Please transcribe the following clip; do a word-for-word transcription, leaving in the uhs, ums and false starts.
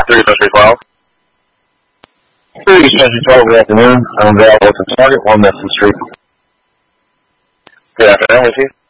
three Century twelve. three Century twelve, good afternoon. I'm available at the target, one Messon Street. Good afternoon, with you.